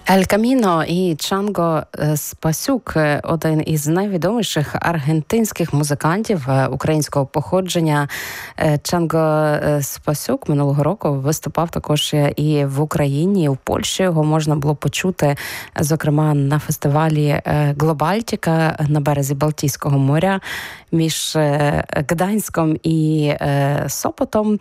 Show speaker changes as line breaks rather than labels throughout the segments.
Ель Каміно і Чанго Спасюк – один із найвідоміших аргентинських музикантів українського походження. Чанго Спасюк минулого року виступав також і в Україні, і в Польщі. Його можна було почути, зокрема, на фестивалі «Глобальтіка» на березі Балтійського моря між Гданськом і Сопотом.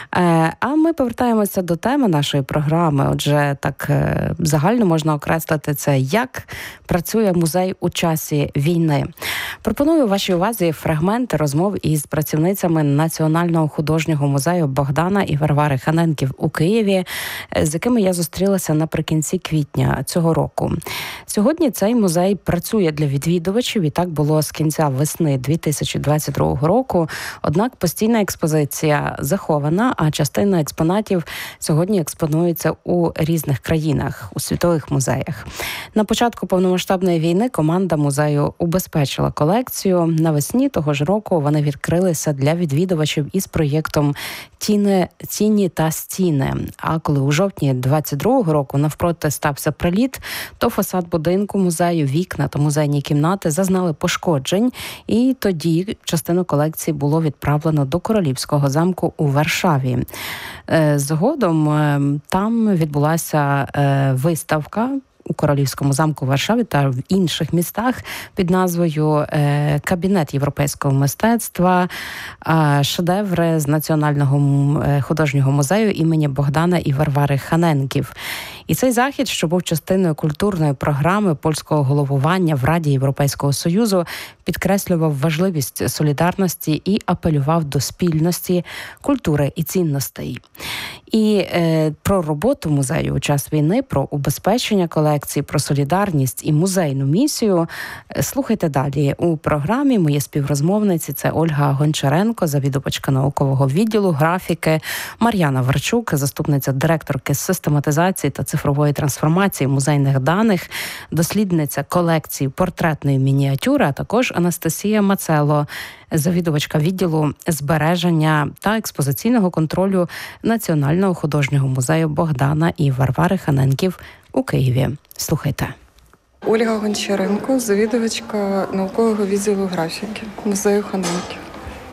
А ми повертаємося до теми нашої програми. Отже, так загально можна окреслити це, як працює музей у часі війни. Пропоную вашій увазі фрагменти розмов із працівницями Національного художнього музею Богдана і Варвари Ханенків у Києві, з якими я зустрілася наприкінці квітня цього року. Сьогодні цей музей працює для відвідувачів, і так було з кінця весни 2022 року. Однак постійна експозиція захована, а частина експонатів сьогодні експонується у різних країнах, у світових музеях. На початку повномасштабної війни команда музею убезпечила колекцію. Навесні того ж року вони відкрилися для відвідувачів із проєктом «Тіні та стіни». А коли у жовтні 22-го року навпроти стався приліт, то фасад будинку музею, вікна та музейні кімнати зазнали пошкоджень, і тоді частину колекції було відправлено до Королівського замку у Варшаві. Згодом там відбулася виставка у Королівському замку в Варшаві та в інших містах під назвою «Кабінет європейського мистецтва. Шедеври з Національного художнього музею імені Богдана і Варвари Ханенків». І цей захід, що був частиною культурної програми польського головування в Раді Європейського Союзу, підкреслював важливість солідарності і апелював до спільності, культури і цінностей. І про роботу музею у час війни, про убезпечення колекції, про солідарність і музейну місію слухайте далі у програмі. Мої співрозмовниці – це Ольга Гончаренко, завідувачка наукового відділу графіки, Мар'яна Варчук, заступниця директорки з систематизації та цифрової трансформації музейних даних, дослідниця колекції портретної мініатюри, а також Анастасія Мацело, завідувачка відділу збереження та експозиційного контролю Національного художнього музею Богдана і Варвари Ханенків у Києві. Слухайте.
Ольга Гончаренко, завідувачка наукового відділу графіки музею Ханенків.